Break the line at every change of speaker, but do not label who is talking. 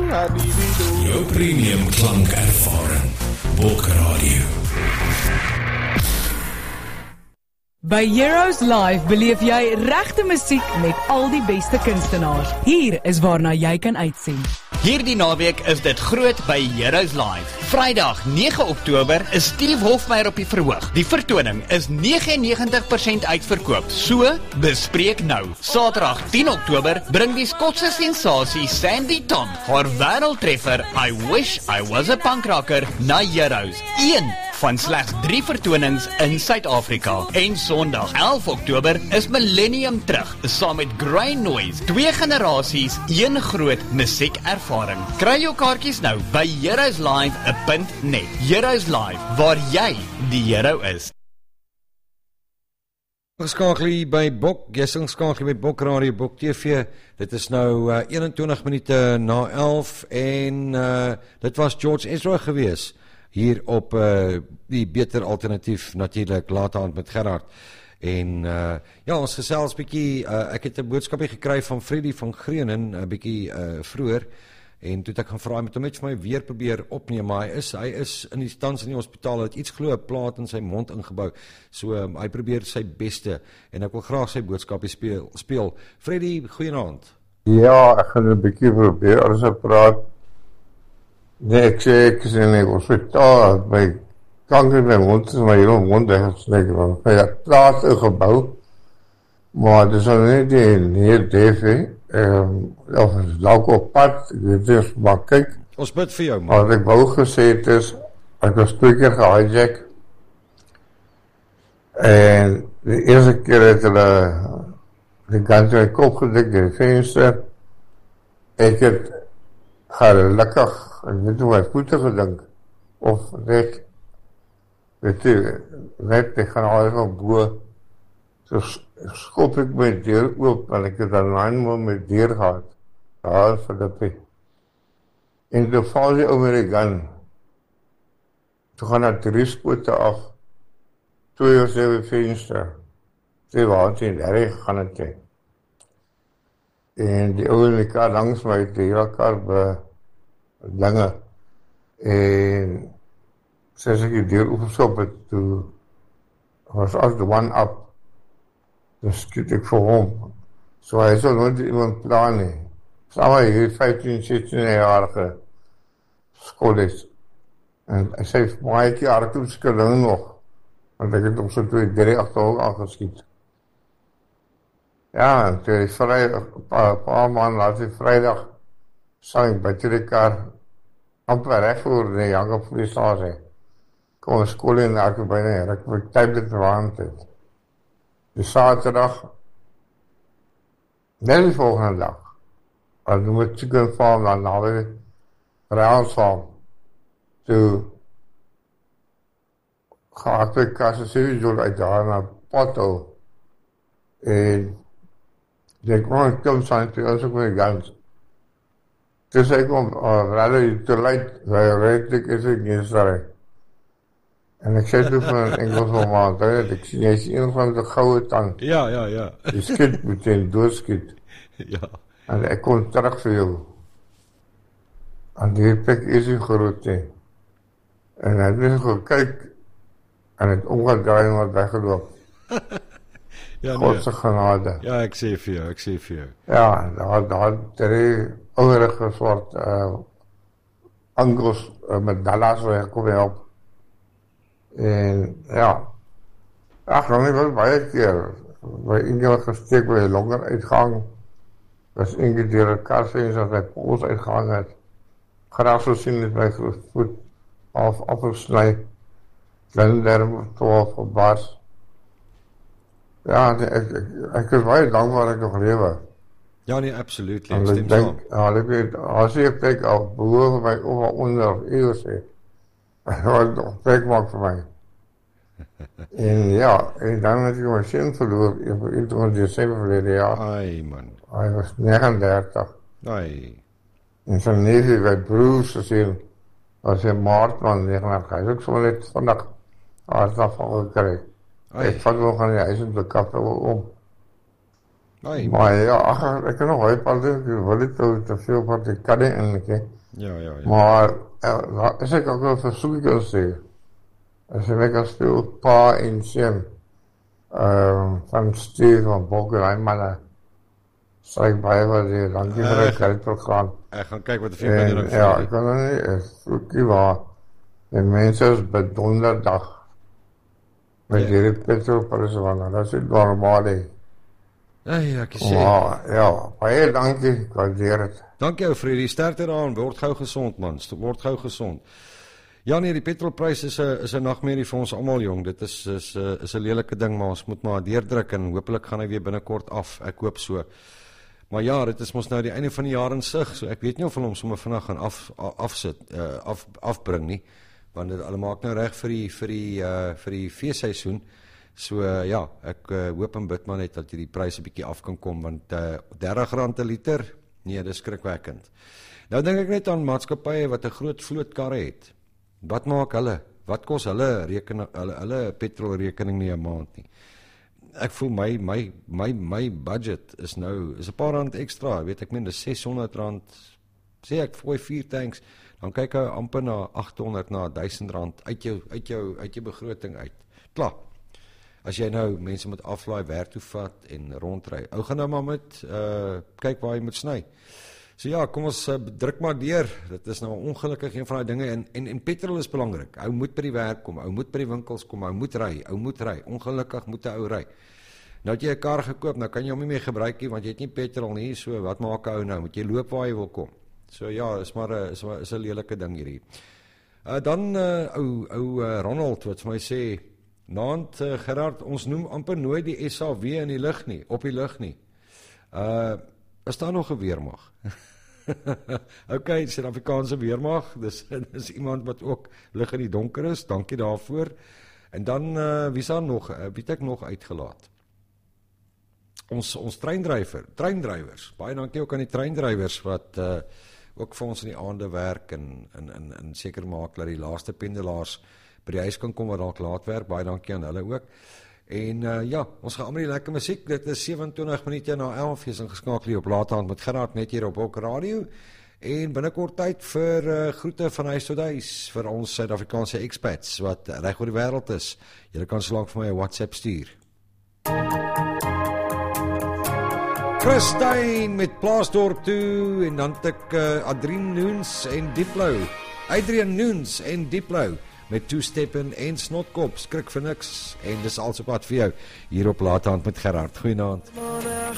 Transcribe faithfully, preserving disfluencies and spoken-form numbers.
Jou premium klankervaring. Bok Radio.
By Heroes Live beleef jy regte musiek met al die beste kunstenaars. Hier is waarna jy kan uitsien.
Hierdie naweek is dit groot by Heroes Live. Vrydag nege Oktober is Steve Hofmeyer op die verhoog. Die vertoning is negenennegentig persent uitverkoop, so bespreek nou. Saterdag tien Oktober bring die Skotse sensasie Sandy Tom haar wêreldtreffer I Wish I Was a Punk Rocker na Heroes. Een van slegs drie vertonings in Suid-Afrika. En Sondag elf Oktober is Millennium terug, saam met Grey Noise. Twee generasies, een groot musiekervaring. Kry jou kaartjies nou by heroes live punt net. Heroes Live, waar jy die hero is.
Skakel hier by Bok, jy sing skakel by Bok Radio, Bok T V. Dit is nou uh, eenentwintig minute na elf en uh, dit was George Ezra gewees. Hier op uh, die beter alternatief natuurlik laat met Gerard. En uh, ja, ons gesels bykie, uh, ek het 'n boodskapie gekry van Freddy van Greenen, 'n bykie uh, vroeër, en toe het ek gaan vra, hy moet hom net vir my weer probeer opneem, maar hy is, hy is in die tans in die hospitaal, hy het iets glo, 'n plaat in sy mond ingebou, so um, hy probeer sy beste, en ek wil graag sy boodskapie speel. speel. Freddy, goeienaand.
Ja, ek gaan 'n bykie probeer, as ek praat. Nee, ek sê, ek is in die hospitaal, my kanker in my mond, is my hele mond weggesnek, want my plaat ingebou, maar dit is al nie die neer Davie, um, of is dalk op pad, ek weet nie, maar kyk,
ons bid vir jou, man.
Wat ek wou gesê het is, ek was twee keer gehijack, en die eerste keer het hulle die kant in my kop gedik, die venster, ek het gelukkig, ek weet nie my voete gedink, of net, weet jy, net, ek gaan al van boe, so skop ek my deur oop, en ek het al nine my deur gehad, daar vir die en toe val die ou met die gun, toe gaan daar drie skote af, twee of zeven venster, twee water en daar gaan het heen. En die ou in die kar langs my, die hele kar be, dinge, en soos ek die deur opgestop het, toe was as the one up, dan skiet ek vir hom, so hy sal nooit iemand plan nie, samen hier vyftien, sixtien-jarige skoolles, en hy sê, maar ek die hardtoeskilling nog, want ek het op so twee, drie achterhoog aangeskiet. Ja, en toe die vrijdag, een paar, paar maanden later, vrijdag, sang ek buiten die kar, amper recht voor die Janke Vliestasie. Kom een school in de Arke bijna en ek wil typ dit verwaand het. Die saterdag, net die volgende dag, as noem het chicken farm, dan hadden we Rounds farm. Toe, ga ek twee kasse sowieso uit daar na Potto, en ek kwam en kom zijn, toe was ook met die guns. Toe sê ek om, oh, rather te late, hy reed ek is ek nie sorry. En ek sê toe van Engels van maand, ek sê, jy is een van die gouden tand.
Ja, ja, ja.
Die skiet moet jy doodskiet.
Ja.
En ek kom terug vir jou. En die plek is nie groot nie. En hy het net gekyk, en het omgedraai en wat weggeloop.
Ja, nee.
Godse genade.
Ja, ek sê vir jou, ek sê vir jou.
Ja, daar, daar drie ouderige soort uh, angels uh, met Dallas waar ek kom help. En ja, ach, dan nie wel baie keer, by Inge gesteek by die longer uitgang, was Inge dier een karsens dat hy pols uitgang het, graag so sien het my voet af afgesnui, blinderm, twaalf gebars. Ja, nee, ek, ek, ek is baie dankbaar ek nog lewe.
Ja, nee, absoluut,
en ek denk, ja, ek weet, as ek kyk, al behoor my over onder eeuws het, wat nog plek maak vir my. En ja, en dan het ek my sin verloor, op eenentwintig Desember verlede jaar.
Ai, man.
Hy was negenendertig.
Ai.
En sy neefie, my broers gesien, was hy maart man negenendertig. Hy is ook so net vandag hartafval gekry. Ek vat nog aan die huis en te kap om.
Ai,
maar ja, ach, ek kan nog hy paar ding, ek wil dit te veel wat ek kan nie, en ek
Ja, ja, ja.
Maar uh, as ek ook 'n versoek kan sê, as ek kan speel pa en seun uh, van Steve van Bokkerheim, sê ek baie waardeer, dankie vir die geldprogram.
Ek gaan kyk wat die vier bediening vir
ja, ek kan nou nie, ek voel nie waar, die mense is bedonderdag met hierdie petrolpryse, want dat is niet normaal, hè.
Ja, ek sê.
Ja, ja, baie dankie, ek waardeer het.
Dankie ou Freddy, sterkte daaraan, word gou gesond man, word gou gesond. Ja nee, die petrolprys is 'n is 'n nagmerrie vir ons almal jong. Dit is is 'n is 'n lelike ding, maar ons moet maar deurdruk en hopelik gaan hy weer binnekort af. Ek hoop so. Maar ja, dit is mos nou die einde van die jaar in sig, so ek weet nie of hulle hom sommer vinnig gaan af afsit, uh, af afbring nie, want dit hulle maak nou reg vir die vir die uh, vir die feesseisoen. So uh, ja, ek uh, hoop en bid maar net dat hierdie pryse 'n bietjie af kan kom, want uh, dertig rand 'n liter, nee, dis skrikwekkend. Nou dink ek net aan maatskappye wat 'n groot vloot karre het. Wat maak hulle? Wat kos hulle rekening hulle hulle petrolrekening nie 'n maand nie? Ek voel my my my my budget is nou is 'n paar rand ekstra, weet ek meen dis ses honderd rand. Sê ek gooi vier tanks, dan kyk ek amper na agt honderd na duisend rand uit jou uit jou uit jou begroting uit. Klaar. As jy nou mense moet aflaai, werk toe vat en rondry. Ou gaan nou maar met uh kyk waar jy moet sny. So ja, kom ons uh, druk maar deur. Dit is nou ongelukkig een van daai dinge en en en petrol is belangrik. Ou moet by die werk kom, ou moet by die winkels kom, ou moet ry, ou moet ry. Ongelukkig moet 'n ou ry. Nou het jy 'n kar gekoop, nou kan jy hom nie meer gebruik nie want jy het nie petrol nie. So wat maak 'n ou nou? Moet jy loop waar jy wil kom? So ja, is maar 'n is maar is 'n lelike ding hierdie. Uh dan uh, ou ou uh, Ronald wat vir my sê, "Naand uh, Gerard, ons noem amper nooit die S A W in die lug nie, op die lug nie. Uh is daar nog 'n weermag?" Okay, die Suid-Afrikaanse weermag, dis dis iemand wat ook lig in die donker is. Dankie daarvoor. En dan uh, wie staan nog? Uh, wie het ek nog uitgelaat? Ons ons treindrywer, treindrywers. Baie dankie ook aan die treindrywers wat uh, ook vir ons in die aande werk en en en, en seker maak dat die laaste pendelaars by die huis kan kom wat dalk laat werk. Baie dankie aan hulle ook. En uh, ja, ons gaan almal die lekker musiek. Dit is sewe en twintig minute na elf. Jy is ingeskakel op Laat-aand met Gerard net hier op Bok Radio. En binnekort tyd vir uh, groete van huis tot huis vir ons Suid-Afrikaanse expats wat reg oor die wêreld is. Julle kan so lank vir my 'n WhatsApp stuur. Christine met Plaasdorp toe en dan het ek uh, Adrien Noens en Dieplou. Adrian Noens en Dieplou met Toesteppen en Snotkop, skrik vir niks en dis also pad vir jou hier op Laat-aand met Gerard. Goeienaand.